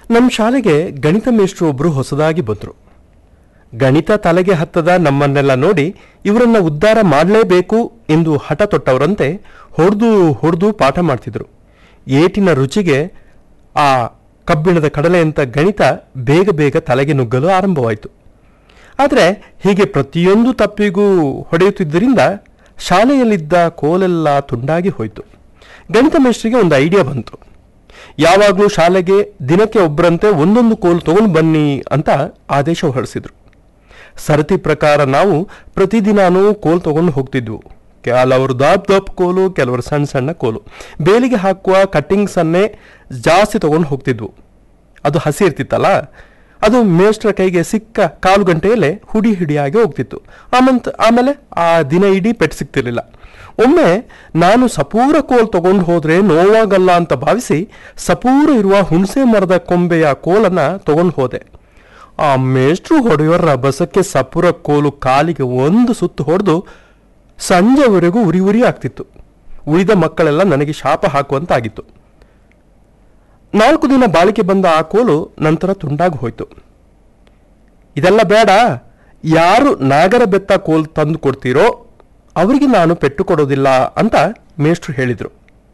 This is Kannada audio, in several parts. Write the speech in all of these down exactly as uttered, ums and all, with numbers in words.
ನಮ್ಮ ಶಾಲೆಗೆ ಗಣಿತ ಮೇಷ್ಟ್ರು ಒಬ್ರು ಹೊಸದಾಗಿ ಬಂದರು. ಗಣಿತ ತಲೆಗೆ ಹತ್ತದ ನಮ್ಮನ್ನೆಲ್ಲ ನೋಡಿ ಇವರನ್ನ ಉದ್ಧಾರ ಮಾಡಲೇಬೇಕು ಎಂದು ಹಠ ತೊಟ್ಟವರಂತೆ ಹೊಡೆದು ಹೊಡೆದು ಪಾಠ ಮಾಡ್ತಿದ್ರು. ಏಟಿನ ರುಚಿಗೆ ಆ ಕಬ್ಬಿಣದ ಕಡಲೆ ಅಂತ ಗಣಿತ ಬೇಗ ಬೇಗ ತಲೆಗೆ ನುಗ್ಗಲು ಆರಂಭವಾಯಿತು. ಆದರೆ ಹೀಗೆ ಪ್ರತಿಯೊಂದು ತಪ್ಪಿಗೂ ಹೊಡೆಯುತ್ತಿದ್ದರಿಂದ ಶಾಲೆಯಲ್ಲಿದ್ದ ಕೋಲೆಲ್ಲ ತುಂಡಾಗಿ ಹೋಯಿತು. ಗಣಿತ ಮೇಷ್ಟ್ರಿಗೆ ಒಂದು ಐಡಿಯಾ ಬಂತು. ಯಾವಾಗಲೂ ಶಾಲೆಗೆ ದಿನಕ್ಕೆ ಒಬ್ಬರಂತೆ ಒಂದೊಂದು ಕೋಲು ತಗೊಂಡು ಬನ್ನಿ ಅಂತ ಆದೇಶ ಹೊರಡಿಸಿದ್ರು. ಸರತಿ ಪ್ರಕಾರ ನಾವು ಪ್ರತಿದಿನಾನೂ ಕೋಲು ತಗೊಂಡು ಹೋಗ್ತಿದ್ವು. ಕೆಲವರು ದಪ್ ದಪ್ ಕೋಲು, ಕೆಲವರು ಸಣ್ಣ ಸಣ್ಣ ಕೋಲು. ಬೇಲಿಗೆ ಹಾಕುವ ಕಟ್ಟಿಂಗ್ಸನ್ನೇ ಜಾಸ್ತಿ ತಗೊಂಡು ಹೋಗ್ತಿದ್ವು. ಅದು ಹಸಿ ಇರ್ತಿತ್ತಲ್ಲ, ಅದು ಮೇಷ್ಟ್ರ ಕೈಗೆ ಸಿಕ್ಕ ಕಾಲು ಗಂಟೆಯಲ್ಲೇ ಹುಡಿ ಹಿಡಿಯಾಗಿ ಹೋಗ್ತಿತ್ತು. ಆಮಂತ ಆಮೇಲೆ ಆ ದಿನ ಇಡೀ ಪೆಟ್ಟು ಸಿಗ್ತಿರ್ಲಿಲ್ಲ. ಒಮ್ಮೆ ನಾನು ಸಪೂರ ಕೋಲ್ ತಗೊಂಡು ಹೋದ್ರೆ ನೋವಾಗಲ್ಲ ಅಂತ ಭಾವಿಸಿ ಸಪೂರ ಇರುವ ಹುಣಸೆ ಮರದ ಕೊಂಬೆಯ ಕೋಲನ್ನ ತಗೊಂಡು ಹೋದೆ. ಆ ಮೇಷ್ಟ್ರು ಹೊಡೆಯೋರ ರಭಸಕ್ಕೆ ಸಪೂರ ಕೋಲು ಕಾಲಿಗೆ ಒಂದು ಸುತ್ತು ಹೊಡೆದು ಸಂಜೆವರೆಗೂ ಉರಿ ಉರಿ ಆಗ್ತಿತ್ತು. ಉಳಿದ ಮಕ್ಕಳೆಲ್ಲ ನನಗೆ ಶಾಪ ಹಾಕುವಂತಾಗಿತ್ತು. ನಾಲ್ಕು ದಿನ ಬಾಳಿಕೆ ಬಂದ ಆ ಕೋಲು ನಂತರ ತುಂಡಾಗಿ ಹೋಯ್ತು. ಇದೆಲ್ಲ ಬೇಡ, ಯಾರು ನಾಗರ ಬೆತ್ತ ಕೋಲು ತಂದು ಕೊಡ್ತೀರೋ ಅವರಿಗೆ ನಾನು ಪೆಟ್ಟು ಕೊಡೋದಿಲ್ಲ ಅಂತ ಮೇಷ್ಟ್ರು ಹೇಳಿದರು.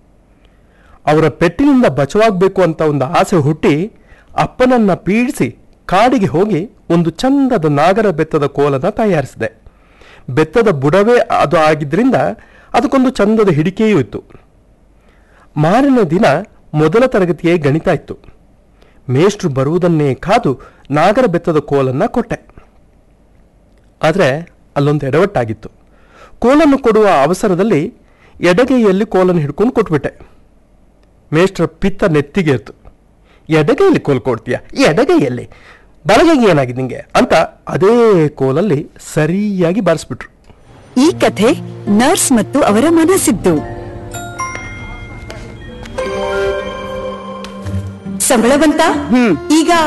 ಅವರ ಪೆಟ್ಟಿನಿಂದ ಬಚಾವಾಗಬೇಕು ಅಂತ ಒಂದು ಆಸೆ ಹುಟ್ಟಿ ಅಪ್ಪನನ್ನ ಪೀಡಿಸಿ ಕಾಡಿಗೆ ಹೋಗಿ ಒಂದು ಚಂದದ ನಾಗರ ಬೆತ್ತದ ಕೋಲನ್ನು ತಯಾರಿಸಿದೆ. ಬೆತ್ತದ ಬುಡವೇ ಅದು ಆಗಿದ್ದರಿಂದ ಅದಕ್ಕೊಂದು ಚಂದದ ಹಿಡಿಕೆಯೂ ಇತ್ತು. ಮಾರನೇ ದಿನ ಮೊದಲ ತರಗತಿಯೇ ಗಣಿತ ಇತ್ತು. ಮೇಷ್ಟ್ರು ಬರುವುದನ್ನೇ ಕಾದು ನಾಗರ ಬೆತ್ತದ ಕೋಲನ್ನು ಕೊಟ್ಟೆ. ಆದರೆ ಅಲ್ಲೊಂದು ಎಡವಟ್ಟಾಗಿತ್ತು. ಕೋಲನ್ನು ಕೊಡುವ ಅವಸರದಲ್ಲಿ ಎಡಗೈಯಲ್ಲಿ ಕೋಲನ್ನು ಹಿಡ್ಕೊಂಡು ಕೊಟ್ಬಿಟ್ಟೆ. ಮೇಷ್ಟ್ರ ಪಿತ್ತ ನೆತ್ತಿಗೆ ಇತ್ತು. ಎಡಗೈಯಲ್ಲಿ ಕೋಲು ಕೊಡ್ತೀಯ, ಎಡಗೈಯಲ್ಲಿ, ಬಲಗೈಗೆ ಏನಾಗಿದೆ ನಿಂಗೆ ಅಂತ ಅದೇ ಕೋಲಲ್ಲಿ ಸರಿಯಾಗಿ ಬಾರಿಸ್ಬಿಟ್ರು. ಈ ಕಥೆ ನರ್ಸ್ ಮತ್ತು ಅವರ ಮನಸ್ಸಿದ್ದು. ಸಂಬಳವಂತ ಈಗ